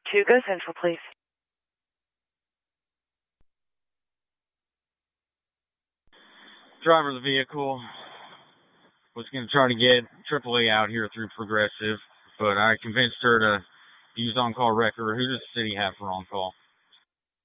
2, go Central, please. Driver of the vehicle was going to try to get AAA out here through Progressive, but I convinced her to use on-call record. Who does the city have for on-call?